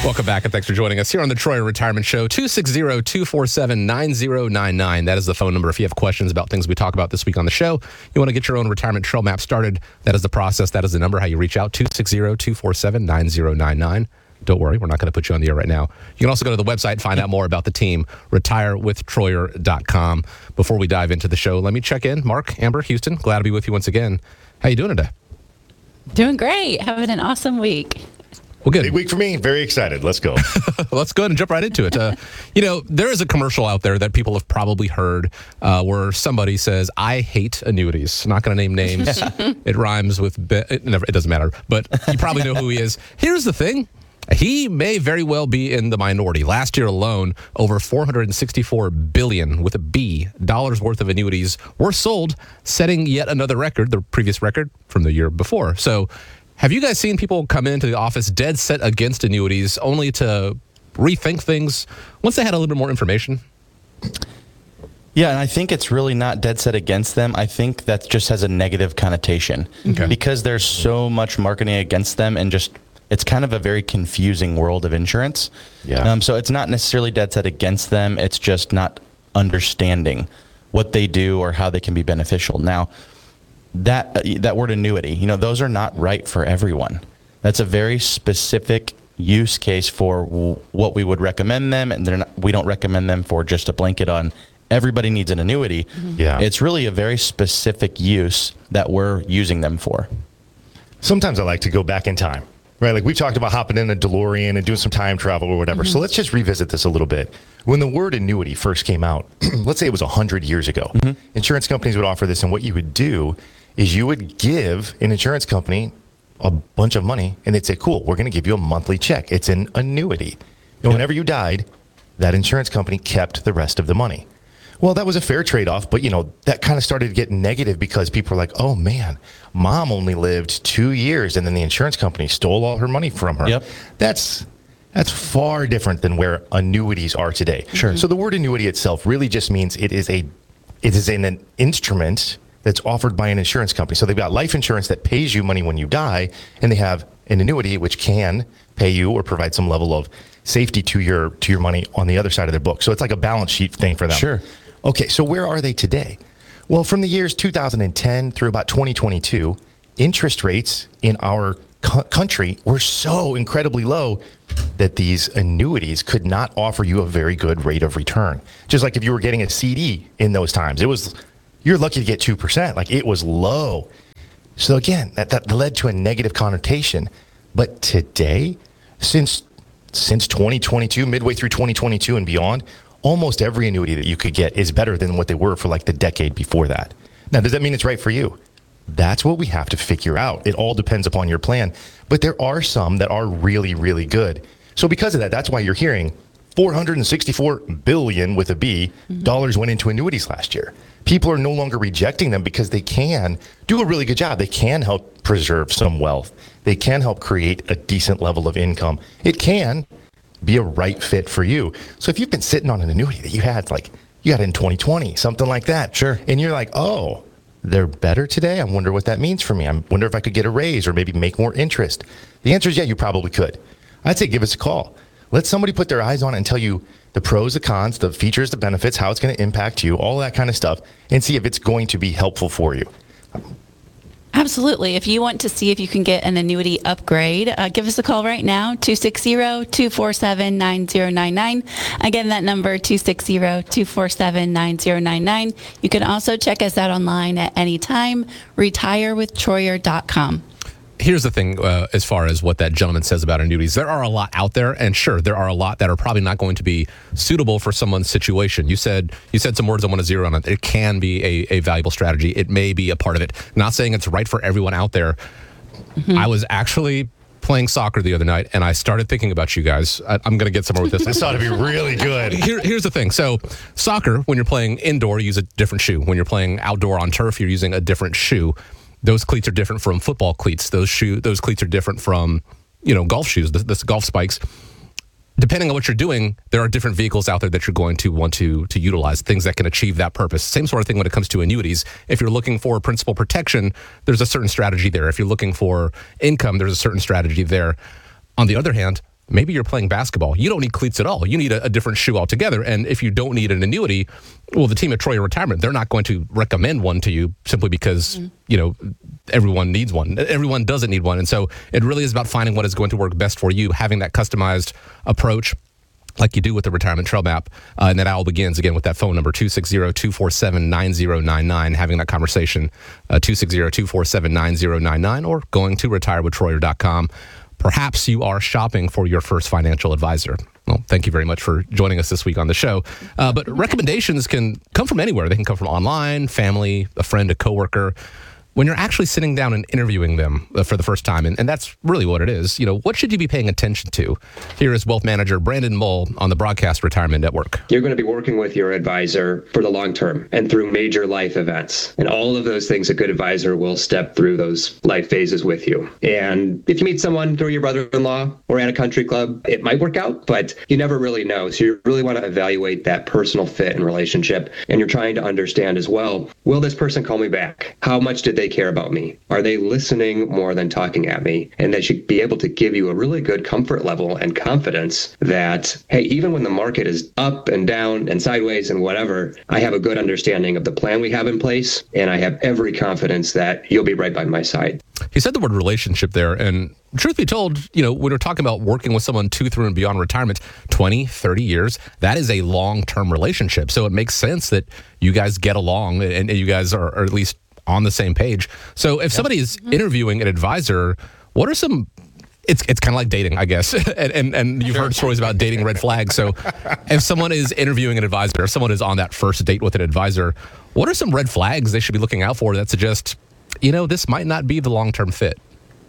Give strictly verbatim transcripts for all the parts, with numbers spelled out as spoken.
Welcome back, and thanks for joining us here on the Troyer Retirement Show. two six zero, two four seven, nine zero nine nine. That is the phone number if you have questions about things we talk about this week on the show. You want to get your own retirement trail map started. That is the process. That is the number, how you reach out, two six zero, two four seven, nine zero nine nine. Don't worry, we're not going to put you on the air right now. You can also go to the website and find out more about the team, retire with troyer dot com. Before we dive into the show, let me check in. Mark, Amber, Houston, glad to be with you once again. How you doing today? Doing great. Having an awesome week. Well, good. Big week for me. Very excited. Let's go. Let's go ahead and jump right into it. Uh, you know, there is a commercial out there that people have probably heard uh, where somebody says, I hate annuities. Not going to name names. It rhymes with, be- it, never, it doesn't matter, but you probably know who he is. Here's the thing. He may very well be in the minority. Last year alone, over four hundred sixty-four billion dollars with a B dollars worth of annuities were sold, setting yet another record, the previous record from the year before. So have you guys seen people come into the office dead set against annuities only to rethink things once they had a little bit more information? Yeah, and I think it's really not dead set against them. I think that just has a negative connotation Okay. because there's so much marketing against them, and just it's kind of a very confusing world of insurance. Yeah. Um, so it's not necessarily dead set against them. It's just not understanding what they do or how they can be beneficial. Now, that uh, that word annuity, you know, those are not right for everyone. That's a very specific use case for w- what we would recommend them, and they're not, we don't recommend them for just a blanket on everybody needs an annuity. Mm-hmm. Yeah. It's really a very specific use that we're using them for. Sometimes I like to go back in time, right? Like we've talked about hopping in a DeLorean and doing some time travel or whatever. Mm-hmm. So let's just revisit this a little bit. When the word annuity first came out, let's say it was one hundred years ago, mm-hmm. insurance companies would offer this, and what you would do is you would give an insurance company a bunch of money, and they'd say, cool, we're going to give you a monthly check. It's an annuity. And yep. whenever you died, that insurance company kept the rest of the money. Well, that was a fair trade-off, but, you know, that kind of started to get negative because people were like, oh, man, mom only lived two years, and then the insurance company stole all her money from her. Yep. That's that's far different than where annuities are today. Sure. So the word annuity itself really just means it is a it is an, an instrument that's offered by an insurance company. So they've got life insurance that pays you money when you die, and they have an annuity which can pay you or provide some level of safety to your to your money on the other side of their book. So it's like a balance sheet thing for them. Sure. Okay, so where are they today? Well, from the years two thousand ten through about twenty twenty-two, interest rates in our co- country were so incredibly low that these annuities could not offer you a very good rate of return. Just like if you were getting a C D in those times, it was you're lucky to get two percent. Like it was low. So again, that, that led to a negative connotation. But today, since since twenty twenty-two, midway through twenty twenty-two and beyond, almost every annuity that you could get is better than what they were for like the decade before that. Now, does that mean it's right for you? That's what we have to figure out. It all depends upon your plan. But there are some that are really, really good. So because of that, that's why you're hearing four hundred sixty-four billion with a B mm-hmm. dollars went into annuities last year. People are no longer rejecting them because they can do a really good job. They can help preserve some wealth. They can help create a decent level of income. It can be a right fit for you. So if you've been sitting on an annuity that you had, like you got in twenty twenty, something like that. Sure. And you're like, oh, they're better today. I wonder what that means for me. I wonder if I could get a raise or maybe make more interest. The answer is yeah, you probably could. I'd say give us a call. Let somebody put their eyes on it and tell you the pros, the cons, the features, the benefits, how it's going to impact you, all that kind of stuff, and see if it's going to be helpful for you. Absolutely. If you want to see if you can get an annuity upgrade, uh, give us a call right now, two six zero, two four seven, nine zero nine nine. Again, that number, two six zero, two four seven, nine zero nine nine. You can also check us out online at any time, retire with troyer dot com. Here's the thing, uh, as far as what that gentleman says about annuities. There are a lot out there, and sure, there are a lot that are probably not going to be suitable for someone's situation. You said you said some words I want to zero on it. It can be a, a valuable strategy. It may be a part of it. Not saying it's right for everyone out there. Mm-hmm. I was actually playing soccer the other night, and I started thinking about you guys. I, I'm going to get somewhere with this. This ought to be really good. Here, here's the thing. So soccer, when you're playing indoor, you use a different shoe. When you're playing outdoor on turf, you're using a different shoe. Those cleats are different from football cleats. Those shoe, those cleats are different from, you know, golf shoes, the, the golf spikes. Depending on what you're doing, there are different vehicles out there that you're going to want to to utilize, things that can achieve that purpose. Same sort of thing when it comes to annuities. If you're looking for principal protection, there's a certain strategy there. If you're looking for income, there's a certain strategy there. On the other hand, maybe you're playing basketball. You don't need cleats at all. You need a, a different shoe altogether. And if you don't need an annuity, well, the team at Troyer Retirement, they're not going to recommend one to you simply because, mm-hmm. you know, everyone needs one. Everyone doesn't need one. And so it really is about finding what is going to work best for you, having that customized approach like you do with the Retirement Trail Map. Uh, and that all begins, again, with that phone number, two six zero, two four seven, nine zero nine nine, having that conversation, uh, two six zero, two four seven, nine zero nine nine, or going to retire with troyer dot com. Perhaps you are shopping for your first financial advisor. Well, thank you very much for joining us this week on the show. Uh, but recommendations can come from anywhere. They can come from online, family, a friend, a coworker. When you're actually sitting down and interviewing them uh, for the first time, and, and that's really what it is, you know, what should you be paying attention to? Here is Wealth Manager Brandon Mull on the Broadcast Retirement Network. You're going to be working with your advisor for the long term and through major life events. And all of those things, a good advisor will step through those life phases with you. And if you meet someone through your brother-in-law or at a country club, it might work out, but you never really know. So you really want to evaluate that personal fit and relationship. And you're trying to understand as well, will this person call me back? How much did they care about me? Are they listening more than talking at me? And they should be able to give you a really good comfort level and confidence that, hey, even when the market is up and down and sideways and whatever, I have a good understanding of the plan we have in place, and I have every confidence that you'll be right by my side. He said the word relationship there, and truth be told, you know, when we're talking about working with someone to, through, and beyond retirement, twenty, thirty years, that is a long-term relationship. So it makes sense that you guys get along and, and you guys are, are at least on the same page. So if somebody is interviewing an advisor, what are some, it's it's kind of like dating, I guess. and, and and you've heard stories about dating red flags. So if someone is interviewing an advisor, or someone is on that first date with an advisor, what are some red flags they should be looking out for that suggest, you know, this might not be the long-term fit?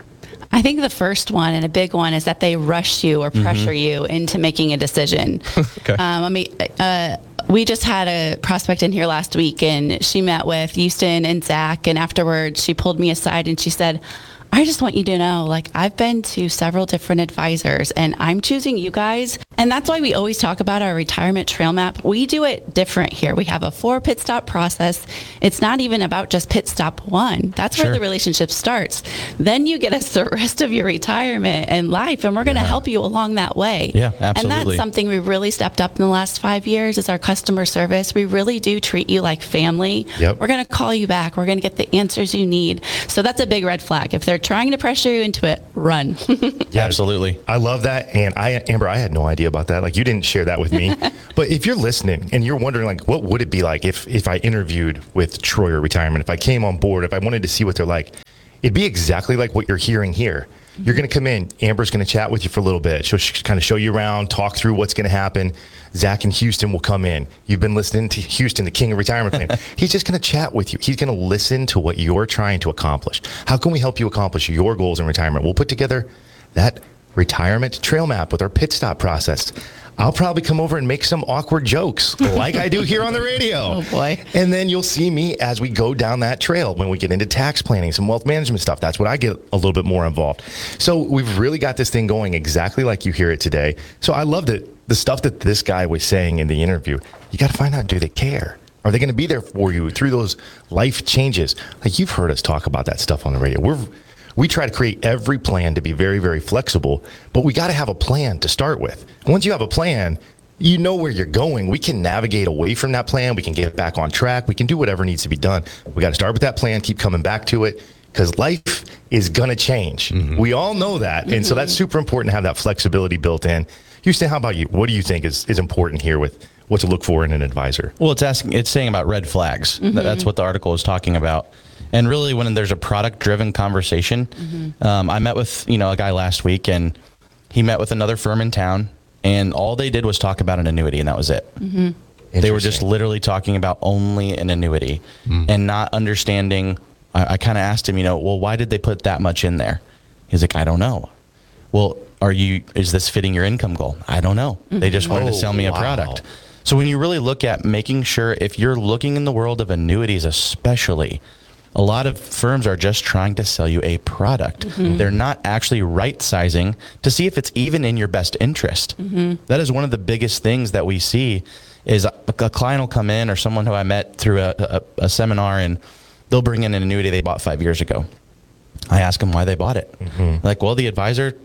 I think the first one and a big one is that they rush you or pressure mm-hmm. you into making a decision. okay. Um, I mean, uh, we just had a prospect in here last week, and she met with Houston and Zach, and afterwards she pulled me aside and she said, I just want you to know, like, I've been to several different advisors and I'm choosing you guys. And that's why we always talk about our retirement trail map. We do it different here. We have a four pit stop process. It's not even about just pit stop one. That's sure. where the relationship starts. Then you get us the rest of your retirement and life, and we're going to yeah. help you along that way. Yeah, absolutely. And that's something we really stepped up in the last five years is our customer service. We really do treat you like family. Yep. We're going to call you back. We're going to get the answers you need. So that's a big red flag. If they're trying to pressure you into it, run. Yeah, absolutely. I love that. And I, Amber, I had no idea about that. Like, you didn't share that with me. But if you're listening and you're wondering, like, what would it be like if, if I interviewed with Troyer Retirement, if I came on board, if I wanted to see what they're like, it'd be exactly like what you're hearing here. You're going to come in. Amber's going to chat with you for a little bit. She'll kind of show you around, talk through what's going to happen. Zach and Houston will come in. You've been listening to Houston, the king of retirement plan. He's just going to chat with you. He's going to listen to what you're trying to accomplish. How can we help you accomplish your goals in retirement? We'll put together that retirement trail map with our pit stop process. I'll probably come over and make some awkward jokes like I do here on the radio. Oh, boy. And then you'll see me as we go down that trail when we get into tax planning, some wealth management stuff. That's what I get a little bit more involved. So we've really got this thing going exactly like you hear it today. So I loved it. The stuff that this guy was saying in the interview, you got to find out, do they care? Are they going to be there for you through those life changes? Like, you've heard us talk about that stuff on the radio. We're We try to create every plan to be very, very flexible, but we got to have a plan to start with. Once you have a plan, you know where you're going. We can navigate away from that plan. We can get back on track. We can do whatever needs to be done. We got to start with that plan, keep coming back to it, because life is going to change. Mm-hmm. We all know that. Mm-hmm. And so that's super important to have that flexibility built in. Houston, how about you? What do you think is, is important here with what to look for in an advisor? Well, it's asking, it's saying about red flags. Mm-hmm. That's what the article is talking about. And really, when there's a product-driven conversation, mm-hmm. um, I met with you know a guy last week, and he met with another firm in town, and all they did was talk about an annuity, and that was it. Mm-hmm. They were just literally talking about only an annuity, mm-hmm. and not understanding. I, I kind of asked him, you know, well, why did they put that much in there? He's like, I don't know. Well, are you? Is this fitting your income goal? I don't know. Mm-hmm. They just wanted oh, to sell me wow. a product. So when you really look at making sure, if you're looking in the world of annuities, especially. A lot of firms are just trying to sell you a product. Mm-hmm. They're not actually right-sizing to see if it's even in your best interest. Mm-hmm. That is one of the biggest things that we see is a, a client will come in, or someone who I met through a, a, a seminar, and they'll bring in an annuity they bought five years ago. I ask them why they bought it. Mm-hmm. Like, well, the advisor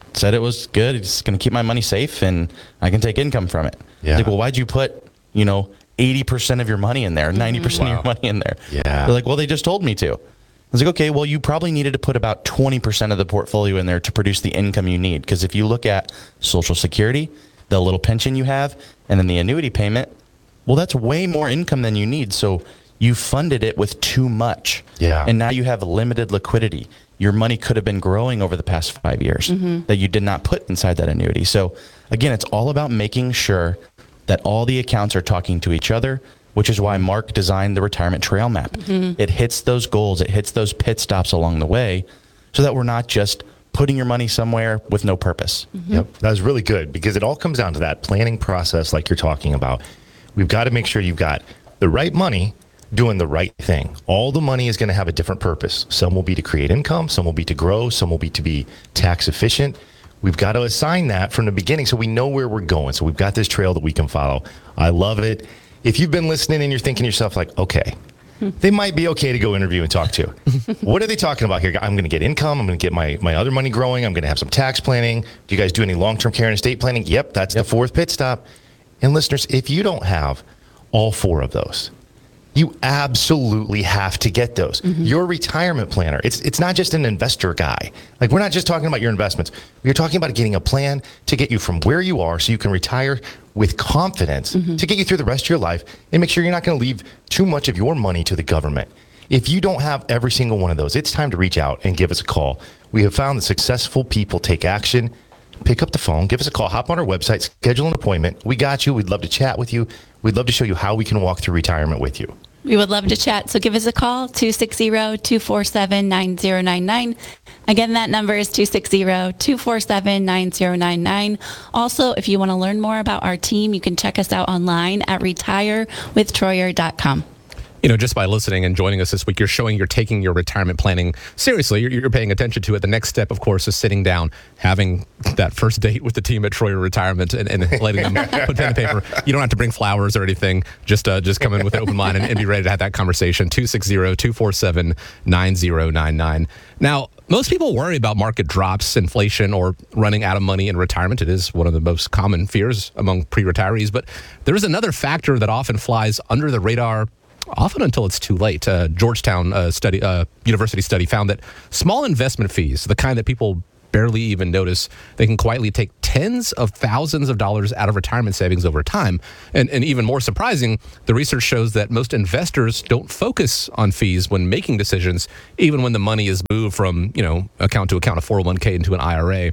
said it was good. It's going to keep my money safe and I can take income from it. Yeah. Like, well, why'd you put, you know, eighty percent of your money in there, ninety percent Wow. of your money in there? Yeah. They're like, well, they just told me to. I was like, okay, well, you probably needed to put about twenty percent of the portfolio in there to produce the income you need. Because if you look at Social Security, the little pension you have, and then the annuity payment, well, that's way more income than you need. So you funded it with too much. Yeah. And now you have limited liquidity. Your money could have been growing over the past five years that you did not put inside that annuity. So again, it's all about making sure that all the accounts are talking to each other, which is why Mark designed the retirement trail map. It hits those goals, it hits those pit stops along the way so that we're not just putting your money somewhere with no purpose. Yep, that was really good because it all comes down to that planning process like you're talking about. We've got to make sure you've got the right money doing the right thing. All the money is going to have a different purpose. Some will be to create income, some will be to grow, some will be to be tax efficient. We've got to assign that from the beginning so we know where we're going. So we've got this trail that we can follow. I love it. If you've been listening and you're thinking to yourself like, okay, they might be okay to go interview and talk to. What are they talking about here? I'm going to get income. I'm going to get my, my other money growing. I'm going to have some tax planning. Do you guys do any long-term care and estate planning? Yep, that's the fourth pit stop. And listeners, if you don't have all four of those, you absolutely have to get those. Your retirement planner, it's it's not just an investor guy. Like, we're not just talking about your investments. We're talking about getting a plan to get you from where you are so you can retire with confidence to get you through the rest of your life and make sure you're not going to leave too much of your money to the government. If you don't have every single one of those, it's time to reach out and give us a call. We have found that successful people take action. Pick up the phone, give us a call, hop on our website, schedule an appointment. We got you. We'd love to chat with you. We'd love to show you how we can walk through retirement with you. We would love to chat. So give us a call, two six zero, two four seven, nine zero nine nine. Again, that number is two six zero, two four seven, nine zero nine nine. Also, if you want to learn more about our team, you can check us out online at retire with troyer dot com. You know, just by listening and joining us this week, you're showing you're taking your retirement planning seriously. You're, you're paying attention to it. The next step, of course, is sitting down, having that first date with the team at Troyer Retirement and, and letting them put pen and paper. You don't have to bring flowers or anything. Just uh, just come in with an open mind and, and be ready to have that conversation. two six zero, two four seven, nine zero nine nine. Now, most people worry about market drops, inflation, or running out of money in retirement. It is one of the most common fears among pre-retirees. But there is another factor that often flies under the radar, often until it's too late. Uh, Georgetown uh, study, uh, University study found that small investment fees, the kind that people barely even notice, they can quietly take tens of thousands of dollars out of retirement savings over time. And, and even more surprising, the research shows that most investors don't focus on fees when making decisions, even when the money is moved from, you know, account to account, a four oh one k into an I R A.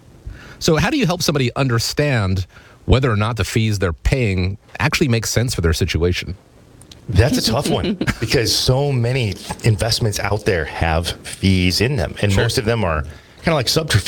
So how do you help somebody understand whether or not the fees they're paying actually make sense for their situation? That's a tough one because so many investments out there have fees in them, and most of them are kind of like subterfuge.